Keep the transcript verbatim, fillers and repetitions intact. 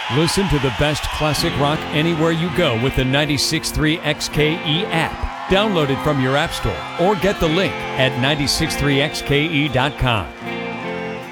Listen to the best classic rock anywhere you go with the ninety-six point three X K E app. Download it from your app store or get the link at nine six three x k e dot com.